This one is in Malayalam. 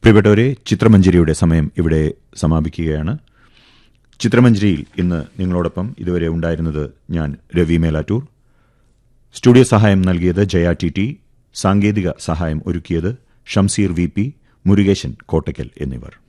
പ്രിയപ്പെട്ടവരെ, ചിത്രമഞ്ജരിയുടെ സമയം ഇവിടെ സമാപിക്കുകയാണ്. ചിത്രമഞ്ജരിയിൽ ഇന്ന് നിങ്ങളോടൊപ്പം ഇതുവരെ ഉണ്ടായിരുന്നത് ഞാൻ രവി മേലാറ്റൂർ. സ്റ്റുഡിയോ സഹായം നൽകിയത് ജയ ടി. സാങ്കേതിക സഹായം ഒരുക്കിയത് ഷംസീർ വി പി, മുരുകേശൻ കോട്ടയ്ക്കൽ എന്നിവർ.